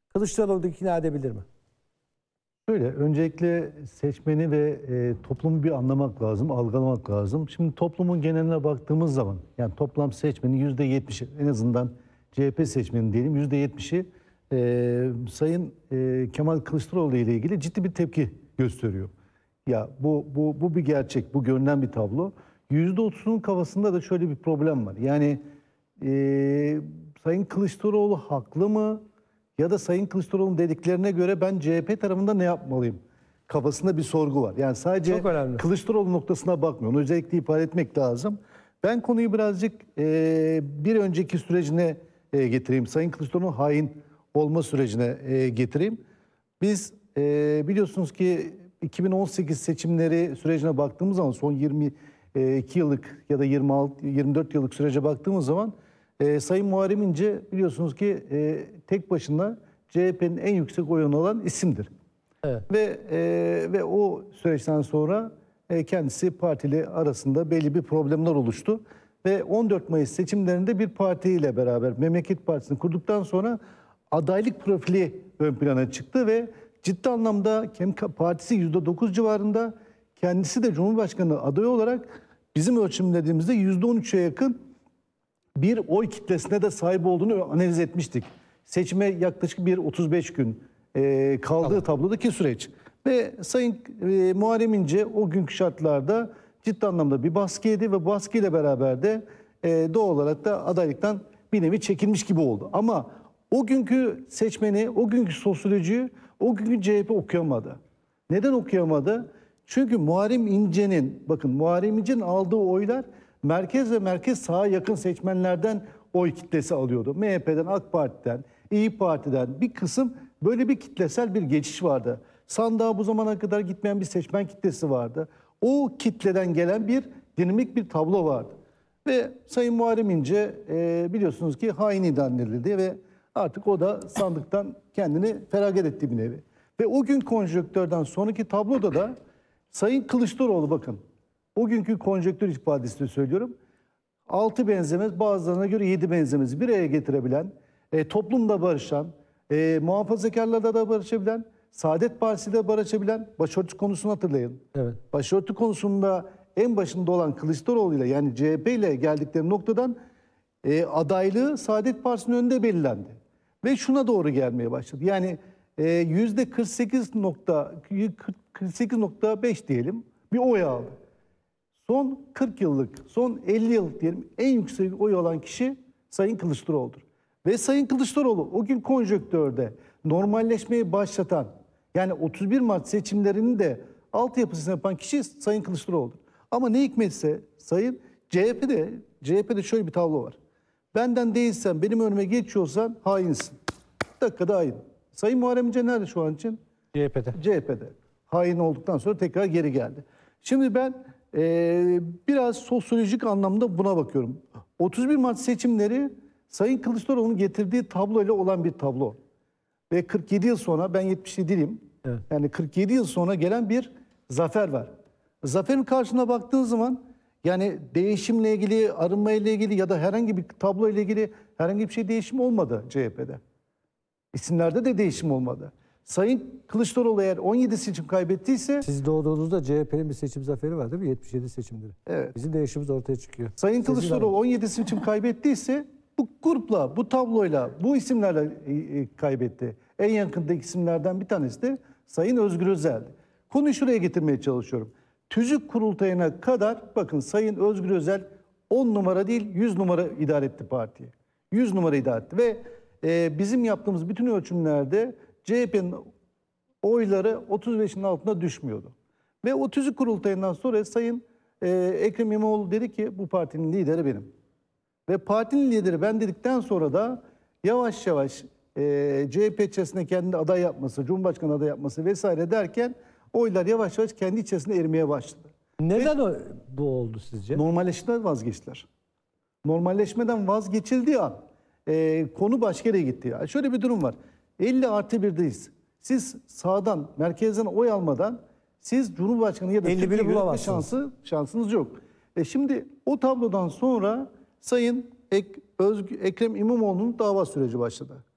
Kılıçdaroğlu ikna edebilir mi? Şöyle, öncelikle seçmeni ve toplumu bir anlamak lazım, algılamak lazım. Şimdi toplumun geneline baktığımız zaman, yani toplam seçmenin %70'i, en azından CHP seçmeni diyelim, %70'i Sayın Kemal Kılıçdaroğlu ile ilgili ciddi bir tepki gösteriyor. Ya bu bir gerçek, bu görünen bir tablo. %30'un kafasında da şöyle bir problem var. Yani Sayın Kılıçdaroğlu haklı mı? Ya da Sayın Kılıçdaroğlu'nun dediklerine göre ben CHP tarafında ne yapmalıyım? Kafasında bir sorgu var. Yani sadece Kılıçdaroğlu noktasına bakmıyor. Onu özellikle ifade etmek lazım. Ben konuyu birazcık bir önceki sürecine getireyim. Sayın Kılıçdaroğlu'nun hain olma sürecine getireyim. Biz biliyorsunuz ki 2018 seçimleri sürecine baktığımız zaman son 22 yıllık ya da 24 yıllık sürece baktığımız zaman Sayın Muharrem İnce biliyorsunuz ki tek başına CHP'nin en yüksek oy oranı alan isimdir. Evet. Ve o süreçten sonra kendisi partili arasında belli bir problemler oluştu. Ve 14 Mayıs seçimlerinde bir partiyle beraber Memleket Partisi'ni kurduktan sonra adaylık profili ön plana çıktı ve ciddi anlamda partisi %9 civarında, kendisi de Cumhurbaşkanı adayı olarak bizim ölçümlediğimizde %13'e yakın bir oy kitlesine de sahip olduğunu analiz etmiştik. Seçime yaklaşık bir 35 gün kaldığı tablodaki süreç. Ve Sayın Muharrem İnce o günkü şartlarda ciddi anlamda bir baskı yedi ve baskıyla beraber de doğal olarak da adaylıktan bir nevi çekilmiş gibi oldu. Ama o günkü seçmeni, o günkü sosyolojiyi, o günkü CHP okuyamadı. Neden okuyamadı? Çünkü Muharrem İnce'nin aldığı oylar merkez ve merkez sağa yakın seçmenlerden oy kitlesi alıyordu. MHP'den, AK Parti'den, İYİ Parti'den bir kısım böyle bir kitlesel bir geçiş vardı. Sandığa bu zamana kadar gitmeyen bir seçmen kitlesi vardı. O kitleden gelen bir dinamik bir tablo vardı. Ve Sayın Muharrem İnce biliyorsunuz ki hain ilan edildi ve artık o da sandıktan kendini feragat etti bir nevi. Ve o gün konjonktörden sonraki tabloda da Sayın Kılıçdaroğlu, bakın o günkü konjonktür ifadesiyle söylüyorum, 6 benzemez, bazılarına göre 7 benzemez bir araya getirebilen, toplumda barışan, muhafazakarlarla da barışabilen, Saadet Partisi'de barışabilen, başörtü konusunu hatırlayın. Evet. Başörtü konusunda en başında olan Kılıçdaroğlu ile, yani CHP ile geldikleri noktadan adaylığı Saadet Partisi'nin önünde belirlendi. Ve şuna doğru gelmeye başladı. Yani %48.5 diyelim bir oy aldı. Son 40 yıllık, son 50 yıllık diyelim en yüksek oy alan kişi Sayın Kılıçdaroğlu'dur. Ve Sayın Kılıçdaroğlu o gün konjonktörde normalleşmeyi başlatan, yani 31 Mart seçimlerinin de altyapısını yapan kişi Sayın Kılıçdaroğlu'dur. Ama ne hikmetse CHP'de şöyle bir tablo var. Benden değilsen, benim önüme geçiyorsan hainsin. Dakikada hain. Sayın Muharrem İnce nerede şu an için? CHP'de. Hain olduktan sonra tekrar geri geldi. Şimdi ben biraz sosyolojik anlamda buna bakıyorum. 31 Mart seçimleri Sayın Kılıçdaroğlu'nun getirdiği tabloyla olan bir tablo. Ve 47 yıl sonra, ben 77'liyim. Evet. Yani 47 yıl sonra gelen bir zafer var. Zaferin karşısına baktığın zaman yani değişimle ilgili, arınma ile ilgili ya da herhangi bir tablo ile ilgili herhangi bir şey değişim olmadı CHP'de. İsimlerde de değişim olmadı. Sayın Kılıçdaroğlu eğer 17 seçim kaybettiyse... Siz doğduğunuzda CHP'nin bir seçim zaferi var değil mi? 77 seçimleri. Evet. Bizim değişimimiz ortaya çıkıyor. Sayın Kılıçdaroğlu 17 seçim kaybettiyse bu grupla, bu tabloyla, bu isimlerle kaybetti. En yakındaki isimlerden bir tanesi de Sayın Özgür Özel'di. Konuyu şuraya getirmeye çalışıyorum. Tüzük kurultayına kadar bakın Sayın Özgür Özel 10 numara değil 100 numara idare etti partiyi. 100 numara idare etti ve bizim yaptığımız bütün ölçümlerde CHP'nin oyları 35'in altına düşmüyordu. Ve o tüzük kurultayından sonra Sayın Ekrem İmamoğlu dedi ki bu partinin lideri benim. Ve partinin lideri ben dedikten sonra da yavaş yavaş CHP içerisinde kendini aday yapması, Cumhurbaşkanı aday yapması vesaire derken oylar yavaş yavaş kendi içerisinde erimeye başladı. Neden bu oldu sizce? Normalleşmeden vazgeçtiler. Normalleşmeden vazgeçildiği an konu başka yere gitti. Ya. Şöyle bir durum var. 50+1'deyiz. Siz sağdan, merkezden oy almadan siz Cumhurbaşkanı ya da Türkiye yönetme şansınız yok. Şimdi o tablodan sonra Sayın Ekrem İmamoğlu'nun dava süreci başladı.